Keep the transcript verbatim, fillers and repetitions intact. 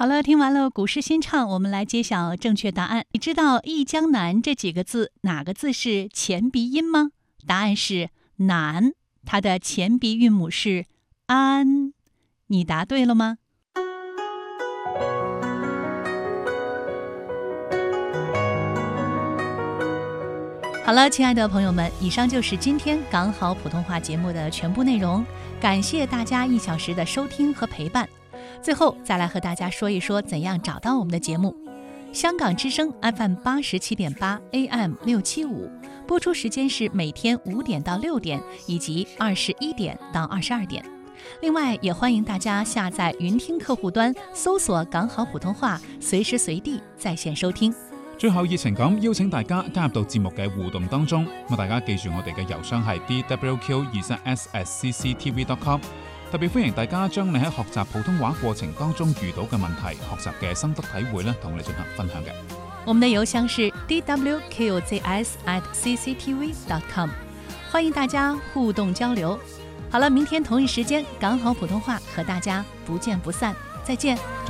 好了，听完了古诗新唱，我们来揭晓正确答案。你知道忆江南这几个字哪个字是前鼻音吗？答案是南，它的前鼻韵母是安。你答对了吗？好了，亲爱的朋友们，以上就是今天港好普通话节目的全部内容，感谢大家一小时的收听和陪伴。最后再来和大家说一说怎样找到我们的节目。香港之声 F M 八十七点八 A M 六七五，播出时间是每天五点到六点，以及二十一点到二十二点。另外，也欢迎大家下载云听客户端，搜索港好普通話，隨時隨地在線收聽。 最後熱情咁邀請大家加入到節目嘅互動當中，咁大家記住我哋嘅郵箱係 d w q 二三 s at c c t v dot com。特別歡迎大家將你喺學習普通話過程當中遇到嘅問題、學習嘅心得體會咧，同我哋進行分享嘅。 我們的郵箱是 d w q z s at c c t v dot com， 歡迎大家互動交流。好了，明天同一時間港好普通話和大家不見不散，再見。